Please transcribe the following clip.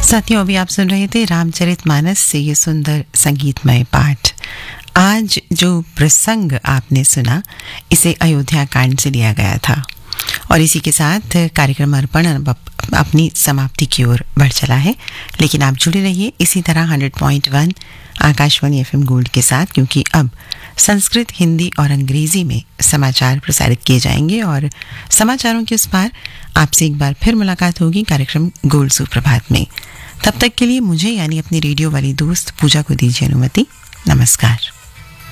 साथियों, अभी आप सुन रहे थे रामचरितमानस से ये सुंदर संगीतमय पाठ। आज जो प्रसंग आपने सुना, इसे अयोध्या कांड से लिया गया था और इसी के साथ कार्यक्रम अर्पण अपनी समाप्ति की ओर बढ़ चला है। लेकिन आप जुड़े रहिए इसी तरह 100.1 आकाशवाणी FM गोल्ड के साथ, क्योंकि अब संस्कृत, हिंदी और अंग्रेजी में समाचार प्रसारित किए जाएंगे और समाचारों के उस पार आपसे एक बार फिर मुलाकात होगी कार्यक्रम गोल्ड सुप्रभात में। तब तक के लिए मुझे यानी अपनी रेडियो वाली दोस्त पूजा को दीजिए अनुमति। नमस्कार।